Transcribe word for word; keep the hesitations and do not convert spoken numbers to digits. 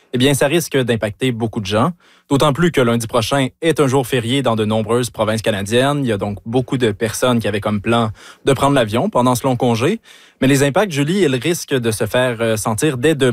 Eh bien, ça risque d'impacter beaucoup de gens, d'autant plus que lundi prochain est un jour férié dans de nombreuses provinces canadiennes. Il y a donc beaucoup de personnes qui avaient comme plan de prendre l'avion pendant ce long congé. Mais les impacts, Julie, ils risquent de se faire sentir dès demain.